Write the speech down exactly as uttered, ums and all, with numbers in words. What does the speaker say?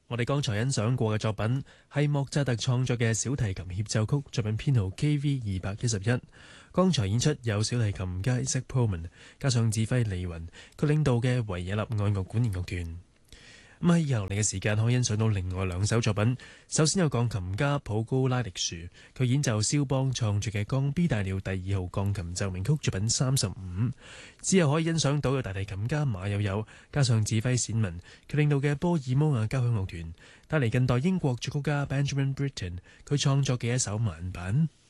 我哋剛才欣賞過嘅作品係莫扎特創作嘅小提琴協奏曲，作品編號 K V 二百一十一。剛才演出有小提琴家 Isaac Perlman， 加上指揮李雲，佢領導嘅維也納愛樂管弦樂團。咁喺以後嚟嘅時間可以欣賞到另外兩首作品。首先有鋼琴家普高拉力殊，佢演奏肖邦創作嘅降 B 大調第二號鋼琴奏鳴曲作品三十五。之後可以欣賞到有大提琴家馬友友，加上指揮冼文，佢領導嘅波爾摩亞交響樂團帶嚟近代英國作曲家 Benjamin Britten 佢創作嘅一首慢板。